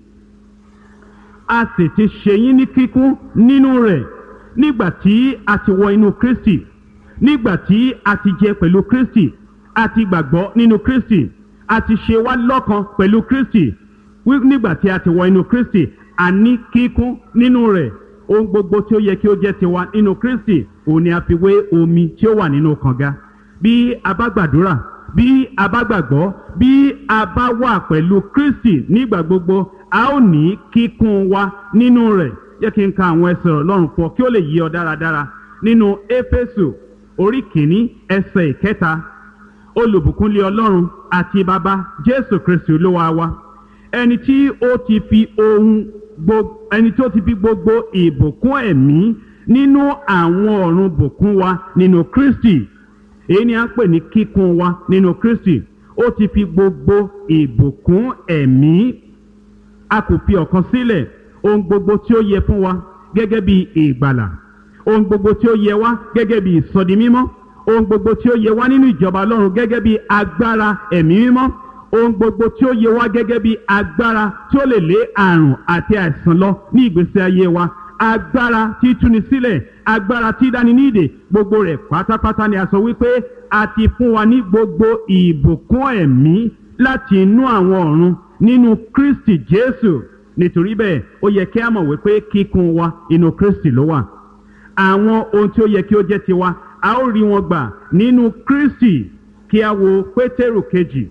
Speaker 2: A sì ti ṣe yín ní kíkún nínú rẹ̀ nígbà tí a ti wọ inú Kristi, nígbà tí a ti jẹ pẹ̀lú Kristi, a ti gbàgbọ́ nínú Kristi, a ti ṣe wá lọ́kan pẹ̀lú Kristi. Nígbà tí a ti wọ inú Kristi, a ní kíkún nínú rẹ̀. Ohun gbogbo tí ó yẹ kí ó jẹ́ tiwa nínú Kristi, òun ni a fi wé omi tí ó wà nínú kànga. Bí a bá gbàdúrà, bí a bá gbàgbọ́, bí a bá wà pẹ̀lú Kristi nígbà gbogbo, a ó ní kíkún wa nínú rẹ̀. Jẹ́ kí n ka àwọn ẹsẹ̀ Ọlọ́run fún ọ kí ó lè yé ọ dáradára. Nínú Éfésù orí kìíní ẹsẹ̀ ìkẹta, olùbùkúnlé Ọlọ́run àti Baba Jésù Kristi Olúwa wa, ẹni tí ó ti fi ohun gbogbo ẹni tí ó ti fi gbogbo ìbùkún ẹ̀mí nínú àwọn ọ̀run bùkún wa nínú Kristi. Èyí ni a ń pè ní kíkún wa nínú Kristi. Ó ti fi gbogbo ìbùkún ẹ̀mí. A kò fi ọ̀kan sílẹ̀. Ohun gbogbo tí ó yẹ fún wa gẹ́gẹ́ bí ìgbàlà, ohun gbogbo tí ó yẹ wá gẹ́gẹ́ bí ìsọdi mímọ́, ohun gbogbo tí ó yẹ wá nínú ìjọba Ọlọ́run gẹ́gẹ́ bí agbára ẹ̀mí mímọ́, ohun gbogbo tí ó yẹ wá gẹ́gẹ́ bí agbára tí ó lè lé àrùn àti àìsàn lọ ní ìgbésí ayé wa, agbára tí túni sílẹ̀, agbára tí dáni ní ìdè, gbogbo rẹ̀ pátápátá ni a sọ wípé a ti fún wa ní gbogbo ìbùkún ẹ̀mí láti inú àwọn ọ̀run nínú Kristi Jésù. Nítorí bẹ́ẹ̀, ó yẹ kí a mọ̀ wípé kíkún wa inú Kristi ló wà. Àwọn ohun tí ó yẹ kí ó jẹ́ tiwa, a ó rí wọn gbà nínú Kristi. Kí a wo Pétérù kejì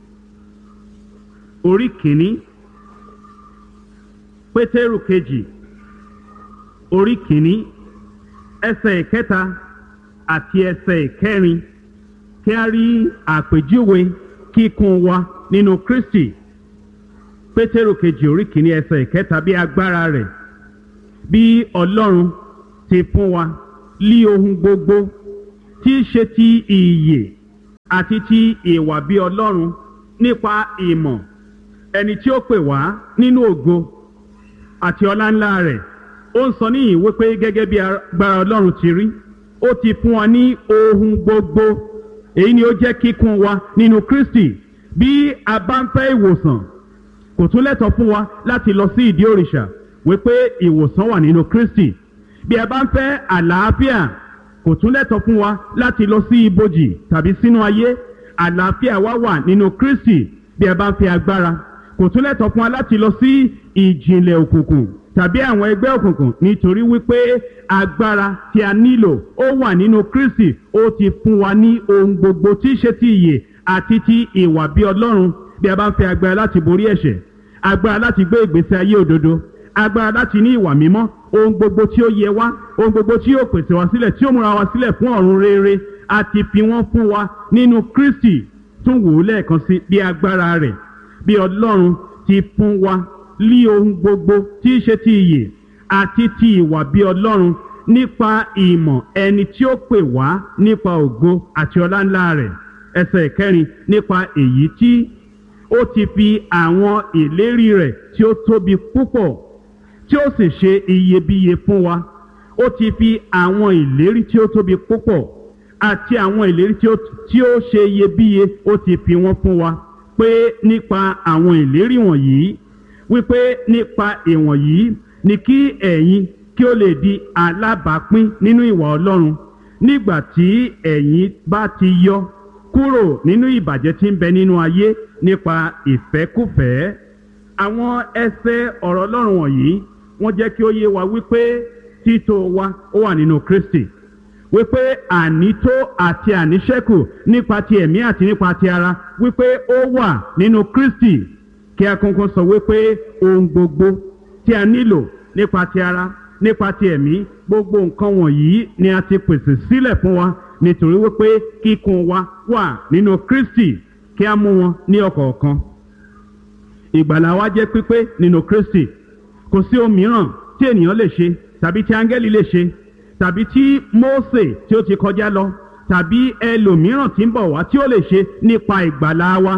Speaker 2: orí kìíní, Pétérù kejì orí kìíní ẹsẹ̀ ìkẹta àti ẹsẹ̀ ìkẹrin, kí a rí àpèjúwe kíkún wa nínú Kristi. Pétérù kejì orí kìíní ẹsẹ̀ ìkẹta, bí agbára rẹ̀ bí Ọlọ́run ti fún wa lí ohun gbogbo tí í ṣe ti ìyè àti ti ìwà bí Ọlọ́run nípa ìmọ̀ ẹni tí ó pè wá nínú ògo àti ọlá ńlá rẹ̀. Ó ń sọ níyìn wípé gẹ́gẹ́ bí agbára Ọlọ́run ti rí, ó ti fún wa ní ohun gbogbo. Èyí ni ó jẹ́ kíkún wa nínú Kristi. Bí a bá ń fẹ́ ìwòsàn, kò tún lẹ́tọ̀ọ́ fún wa láti lọ sí ìdí òrìṣà wípé ìwòsàn wà nínú Kristi. Bí a bá ń fẹ́ àlàáfíà, kò tún lẹ́tọ̀ọ́ fún wa láti lọ sí ibojì tàbí sínú ayé. Àlàáfíà wa wà nínú Kristi. Bí a bá ń fẹ́ agbára, kò tún lẹ́tọ̀ọ́ fún wa láti lọ sí ìjìnlẹ̀ òkùnkùn tàbí àwọn ẹgbẹ́ òkùnkùn, nítorí wípé agbára tí a nílò ó wà nínú Kristi. Ó ti fún wa ní ohun gbogbo tí í ṣe ti ìyè àti ti ìwà bí Ọlọ́run. Bí a bá ń fẹ́ agbára láti borí ẹ̀ṣẹ̀, agbára láti gbé ìgbésí ayé òdodo, agbára láti ní ìwà mímọ́, ohun gbogbo tí ó yẹ wá, ohun gbogbo tí yóò pèsè wá sílẹ̀, tí ó múra wá sílẹ̀ fún ọ̀run rere, a ti fi wọ́n fún wa nínú Kristi. Tún wò ó lẹ́ẹ̀kan sí, bí agbára rẹ̀ bí Ọlọ́run ti fún wa lí ohun gbogbo tí í ṣe ti ìyè àti ti ìwà bí Ọlọ́run nípa ìmọ̀ ẹni tí ó pè wá nípa ògo àti ọlá ńlá rẹ̀. Ẹsẹ̀ ìkẹrin, nípa èyí tí ó ti fi àwọn ìlérí rẹ̀ tí ó tóbi púpọ̀ tí ó sì ṣe iyebíye fún wa. Ó ti fi àwọn ìlérí tí ó tóbi púpọ̀, àti àwọn ìlérí tí ó tí ó ṣe iyebíye ó ti fi wọ́n fún wa pé nípa àwọn ìlérí wọ̀nyí wípé nípa ìwọ̀nyí ni kí ẹ̀yin kí ó lè di alábàápín nínú ìwà Ọlọ́run nígbà tí ẹ̀yin bá ti yọ kúrò nínú ìbàjẹ́ tí ń bẹ nínú ayé nípa ìfẹ́kúfẹ̀ẹ́. Àwọn ẹsẹ̀ ọ̀rọ̀ Ọlọ́run wọ̀nyí wọ́n jẹ́ kí ó yé wa wípé títò wa ó wà nínú Kristi, wípé ànító àti àníṣẹ́kù nípa ti ẹ̀mí àti nípa ti ara wípé ó wà nínú Kristi. Kí a kọ́kọ́ sọ wípé ohun gbogbo tí a nílò nípa ti ara nípa ti ẹ̀mí gbogbo nǹkan wọ̀nyí ni a ti pèsè sílẹ̀ fún wa nítorí wípé kíkún wa wà nínú Kristi. Kí a mú wọn ní ọ̀kọ̀ọ̀kan. Ìgbàlà wa jẹ́ pípé nínú Kristi. Kò sí ohun mìíràn tí ènìyàn lè ṣe tàbí tí áńgẹ́lì lè ṣe tàbí tí Mósè tí ó ti kọjá lọ tàbí ẹlòmíràn tí ń bọ̀ wá tí ó lè ṣe nípa ìgbàlà wa.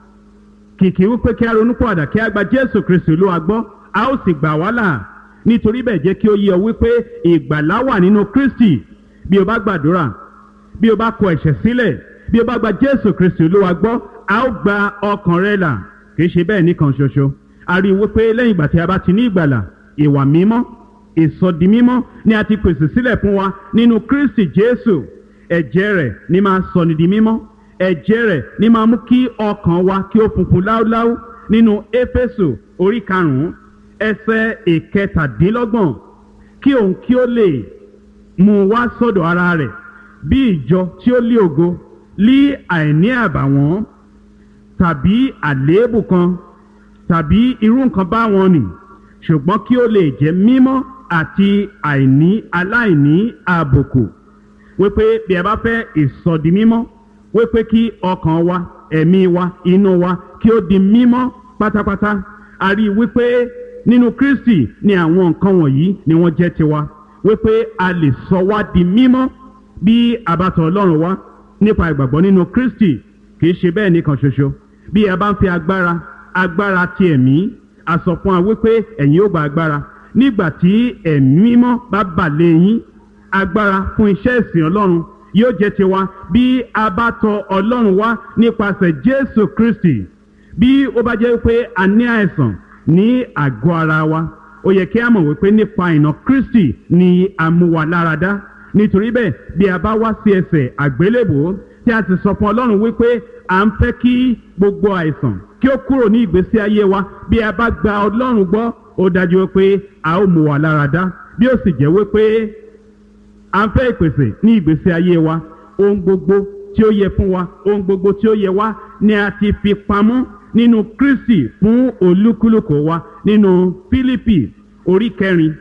Speaker 2: Kìkì wípé kí a ronúpìwàdà kí a gba Jésù Kristi Olúwa gbọ́ a ó sì gbà wá là. Nítorí bẹ́ẹ̀ jẹ́ kí ó yé ọ wípé ìgbàlà wà nínú Kristi. Bí o bá gbàdúrà, bí o bá kọ ẹ̀ṣẹ̀ sílẹ̀, bí o bá gba Jésù Kristi Olúwa gbọ́ a ó gba ọkàn rẹ là. Kì í ṣe bẹ́ẹ̀ nìkan ṣoṣo. A rí i wípé lẹ́yìn ìgbà tí a bá ti ní ìgbàlà, ìwà mímọ́, ìsọdi mímọ́ ni a ti pèsè sílẹ̀ fún wa nínú Kristi Jésù. Ẹ̀jẹ̀ rẹ̀ ni máa sọ ni di mímọ́. Ẹ̀jẹ̀ rẹ̀ ni máa mú kí ọkàn wa kí ó funfun láúláú. Nínú Éfésù orí karùn-ún ẹsẹ̀ ìkẹtàdínlọ́gbọ̀n, kí òun kí ó lè mú wá sọ́dọ̀ ara rẹ̀ bí ìjọ tí ó lé ògo, lí àìní àbàwọ́n tàbí àléébù kan tàbí irú nǹkan báwọn nì, ṣùgbọ́n kí ó lè jẹ́ mímọ́ àti àìní aláìní àbùkù. Wípé bí a bá fẹ́ ìsọdi mímọ́, wípé kí ọkàn wa, ẹ̀mí wa, inú wa kí ó di mímọ́ pátápátá. A rí i wípé nínú Kristi ni àwọn nǹkan wọ̀nyí ni wọ́n jẹ́ tiwa. Wípé a lè sọ wá di mímọ́ bí a bá tọ̀ Ọlọ́run wá nípa ìgbàgbọ́ nínú Kristi. Kì í ṣe bẹ́ẹ̀ nìkan ṣoṣo. Bí a bá ń fi agbára agbára ti ẹ̀mí, a sọ fún wa wípé ẹ̀yin ó gba agbára nígbà tí ẹ̀mí mímọ́ bá bà lé yín. Agbára fún iṣẹ́ ìsìn Ọlọ́run yóò jẹ́ tiwa bí a bá tọ̀ Ọlọ́run wá nípasẹ̀ Jésù Kristi. Bí ó bá jẹ́ wípé a ní àìsàn ní àgọ́ ara wa, ó yẹ kí a mọ̀ wípé nípa ìnà Kristi ni a mú wa lára dá. Nítorí bẹ́ẹ̀ bí a bá wá sí ẹsẹ̀ àgbélébùú tí a ti sọ fún Ọlọ́run wípé à ń fẹ́ kí gbogbo àìsàn kí ó kúrò ní ìgbésí ayé wa, bí a bá gba Ọlọ́run gbọ́ ó dájú wípé a ó mú wa lára dá. Bí ó sì jẹ́ wípé à ń fẹ́ ìpèsè ní ìgbésí ayé wa, ohun gbogbo tí ó yẹ fún wa, ohun gbogbo tí ó yẹ wá ni a ti fi pamọ́ nínú Kristi fún olúkúlùkù wa. Nínú Fílípì orí kẹrin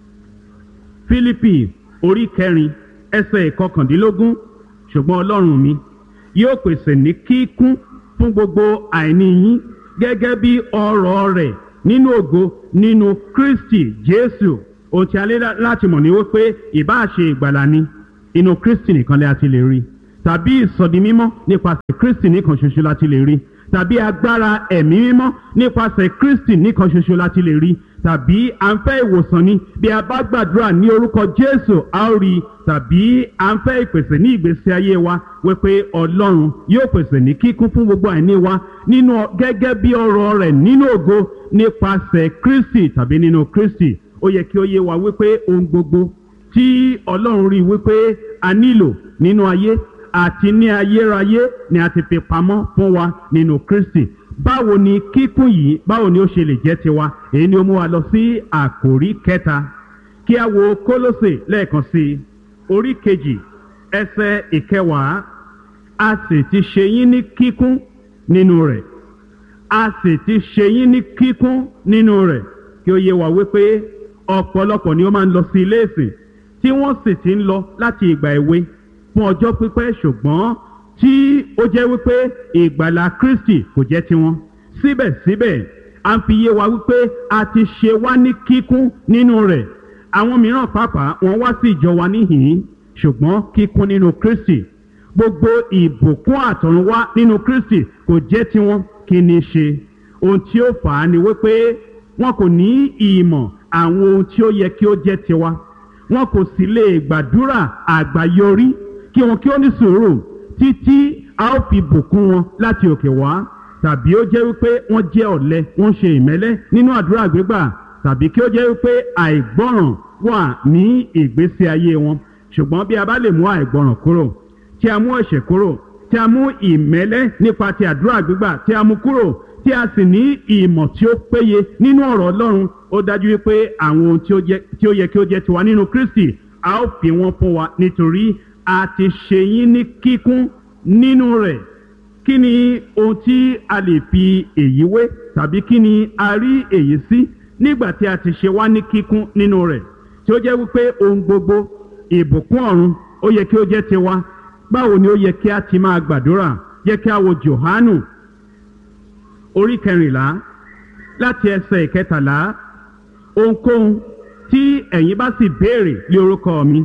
Speaker 2: Fílípì orí kẹrin ẹsẹ̀ ìkọkàndínlógún, ṣùgbọ́n Ọlọ́run mi yóò pèsè ní kíkún fún gbogbo àìní yín gẹ́gẹ́ bí ọrọ̀ rẹ̀ nínú ògo nínú Kristi Jésù. Ohun tí a lè láti mọ̀ ní wípé ìbá ṣe ìgbàlà ni inú Kristi nìkan lẹ́ àti lè rí, tàbí ìsọdi mímọ́ nípasẹ̀ Kristi nìkan ṣoṣo láti lè rí, tàbí agbára ẹ̀mí mímọ́ nípasẹ̀ Kristi nìkan ṣoṣo láti lè rí, tàbí à ń fẹ́ ìwòsàn ni bí a bá gbàdúrà ní orúkọ Jésù a ó rí, tàbí à ń fẹ́ ìpèsè ní ìgbésí ayé wa wípé Ọlọ́run yóò pèsè ní kíkún fún gbogbo àìní wa nínú gẹ́gẹ́ bí ọrọ̀ rẹ̀ nínú ògo nípasẹ̀ Kristi tàbí nínú Kristi. Ó yẹ kí ó yé wa wípé ohun gbogbo tí Ọlọ́run rí wípé a nílò nínú ayé àti ní ayérayé ni a ti fi pamọ́ fún wa nínú Kristi. Báwo ni kíkún yìí, báwo ni ó ṣe lè jẹ́ tiwa? Èyí ni ó mú wa lọ sí àkòrí kẹta. Kí a wo Kólósè lẹ́ẹ̀kan sí orí kejì ẹsẹ̀ ìkẹwàá. A sì ti ṣe yín ní kíkún nínú rẹ̀. A sì ti ṣe yín ní kíkún nínú rẹ̀. Kí ó yé wa wípé ọ̀pọ̀lọpọ̀ ni ó máa ń lọ sí ilé ìsìn tí wọ́n sì ti ń lọ láti ìgbà èwe fún ọjọ́ pípẹ́, ṣùgbọ́n tí ó jẹ́ wípé ìgbàlà Kristi kò jẹ́ tiwọn. Síbẹ̀síbẹ̀ a ń fi yé wa wípé a ti ṣe wá ní kíkún nínú rẹ̀. Àwọn mìíràn pàápàá wọ́n wá sí ìjọ wa níhìn-ín, ṣùgbọ́n kíkún nínú Kristi, gbogbo ìbùkún àtọ̀runwá nínú Kristi kò jẹ́ tiwọn. Kí ni ṣe? Ohun tí ó fà á ni wípé wọn kò ní ìmọ̀ àwọn ohun tí ó yẹ kí ó jẹ́ tiwa. Wọn kò sì lè gbàdúrà àgbáyọrí kí kí wọn kí ó ní sùúrù títí a ó fi bùkún wọn láti òkè wá, tàbí ó jẹ́ wípé wọ́n jẹ́ ọ̀lẹ, wọ́n ṣe ìmẹ́lẹ́ nínú àdúrà gbígbà, tàbí kí ó jẹ́ wípé àìgbọ́ràn wà ní ìgbésí ayé wọn. Ṣùgbọ́n bí a bá lè mú àìgbọ́ràn kúrò, tí a mú ẹ̀ṣẹ̀ kúrò, tí a mú ìmẹ́lẹ́ nípa ti àdúrà gbígbà tí a mú kúrò, tí a sì ní ìmọ̀ tí ó péye nínú ọ̀rọ̀ Ọlọ́run, ó dájú wípé àwọn ohun tí ó yẹ kí ó jẹ́ tiwa nínú Kristi a ó fi wọ́n fún wa, nítorí a ti ṣe yín ní kíkún nínú rẹ̀. Kí ni ohun tí a lè fi èyí wé, tàbí kí ni a rí èyí sí nígbà tí a ti ṣe wá ní kíkún nínú rẹ̀, tí ó jẹ́ wípé ohun gbogbo ìbùkún ọ̀run ó yẹ kí ó jẹ́ tiwa? Báwo ni ó yẹ kí a ti máa gbàdúrà? Yẹ kí a wo Jòhánù orí kẹrìnlá láti ẹsẹ̀ ìkẹtàlá. Ohunkóhun tí ẹ̀yin bá sì béèrè lé orúkọ mi,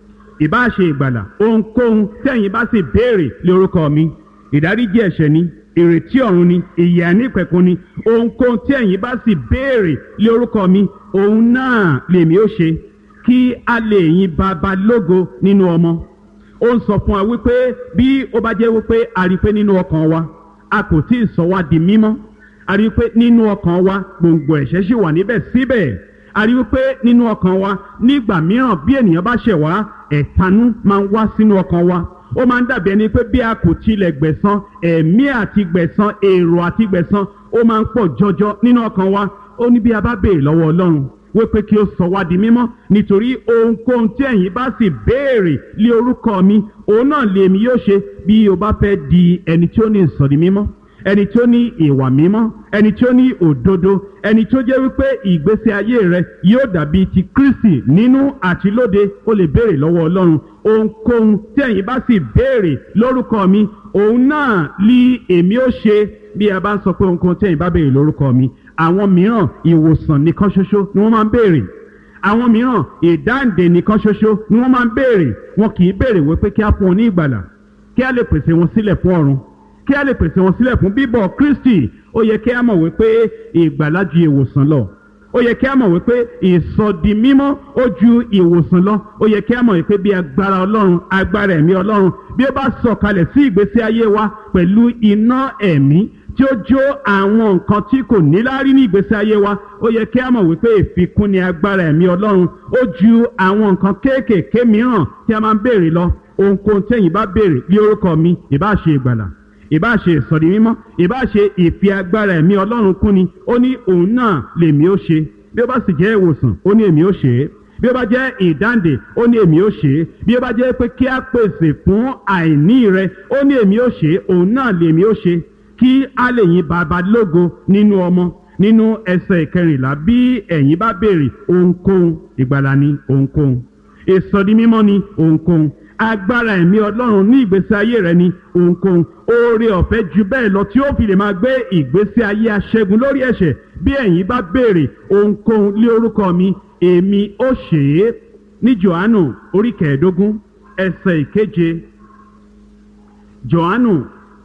Speaker 2: ìbá ṣe ìgbàlà, ohunkóhun tí ẹ̀yin bá sì béèrè lé orúkọ mi, ìdáríjì ẹ̀ṣẹ̀ ni, ìrètí ọ̀run ni, ìyè àìnípẹ̀kun ni, ohunkóhun tí ẹ̀yin bá sì béèrè lé orúkọ mi, òun náà lèmi ó ṣe, kí a lè yin Baba lógo nínú ọmọ. Ó ń sọ fún wa wípé bí ó bá jẹ́ wípé a rí pé nínú ọkàn wa a kò tí ì sọ wá di mímọ́, a rí pé nínú ọkàn wa gbòǹgbò ẹ̀ṣẹ̀ ṣì wà níbẹ̀ síbẹ̀, a rí wípé nínú ọkàn wa nígbà mìíràn bí ènìyàn bá ṣẹ̀ wá, ẹ̀tanú máa ń wá sínú ọkàn wa. Ó máa ń dàbí ẹni pé bí a kò tilẹ̀ gbẹ̀san, ẹ̀mí àti gbẹ̀san, èrò àti gbẹ̀san ó máa ń pọ̀ jọjọ nínú ọkàn wa. Ó ní bí a bá béèrè lọ́wọ́ Ọlọ́run wípé kí ó sọ wá di mímọ́, nítorí ohunkóhun tí ẹ̀yin bá sì béèrè lé orúkọ mi, òun náà lèmi yóò ṣe. Bí o bá fẹ́ di ẹni tí ó ní ìsọ̀rí mímọ́, ẹni tí ó ní ìwà mímọ́, ẹni tí ó ní òdodo, ẹni tí ó jẹ́ wípé ìgbésí ayé rẹ yóò dàbí ti Kristi nínú àti lóde, ó lè béèrè lọ́wọ́ Ọlọ́run. Ohunkóhun tí ẹ̀yin bá sì béèrè lórúkọ mi, òun náà lí èmi ó ṣe. Bí a bá ń sọ pé ohunkóhun tí ẹ̀yin bá béèrè lórúkọ mi, àwọn mìíràn ìwòsàn nìkan ṣoṣo ni wọ́n máa ń béèrè, àwọn mìíràn ìdáǹdè nìkan ṣoṣo ni wọ́n máa ń béèrè. Wọn kì í béèrè wípé kí á fún wọn ní ìgbàlà, kí á lè pèsè wọn sílẹ̀ fún ọ̀run, kí á lè pèsè wọn sílẹ̀ fún bíbọ̀ Kristi. Ó yẹ kí á mọ̀ wípé ìgbàlà ju ìwòsàn lọ, ó yẹ kí á mọ̀ wípé ìsọdi mímọ́ ó ju ìwòsàn lọ, ó yẹ kí á mọ̀ wípé bí agbára Ọlọ́run, agbára ẹ̀mí Ọlọ́run bí ó bá sọ̀kalẹ̀ sí ìgbésí ayé wa pẹ̀lú iná ẹ̀mí tí ó jó àwọn nǹkan tí kò níláárí ní ìgbésí ayé wa, ó yẹ kí á mọ̀ wípé ìfikún ni agbára ẹ̀mí Ọlọ́run, ó ju àwọn nǹkan kéékèèké mìíràn tí a máa ń béèrè lọ. Ohunkóhun tí ẹ̀yin bá béèrè ní orúkọ mi, ìbá ṣe ìgbàlà, ìbá ṣe ìsọ̀rí mímọ́, ìbá ṣe ìfi agbára ẹ̀mí Ọlọ́run kún ni, ó ní òun náà lèmi ó ṣe. Bí ó bá sì jẹ́ ìwòsàn, ó ní èmi ó ṣe é. Bí ó bá jẹ́ ìdáǹdè, ó ní èmi ó ṣe é. Bí ó bá jẹ́ pé kí á pèsè fún àìní rẹ, ó ní èmi ó ṣe é, òun náà lèmi ó ṣe, kí á lè yin Baba lógo nínú ọmọ. Nínú ẹsẹ̀ ìkẹrìnlá, bí ẹ̀yin bá béèrè ohunkóhun, ìgbàlà ni ohunkóhun, ìsọdi mímọ́ ni ohunkóhun, agbára ẹ̀mí Ọlọ́run ní ìgbésí ayé rẹ ni ohunkóhun, oore ọ̀fẹ́ ju bẹ́ẹ̀ lọ tí ó fi lè máa gbé ìgbésí ayé aṣẹ́gun lórí ẹ̀ṣẹ̀. Bí ẹ̀yin bá béèrè ohunkóhun lé orúkọ mi, èmi ó ṣe é. Ní Jòhánù orí kẹẹ̀ẹ́dógún ẹsẹ̀ ìkeje, Jòhánù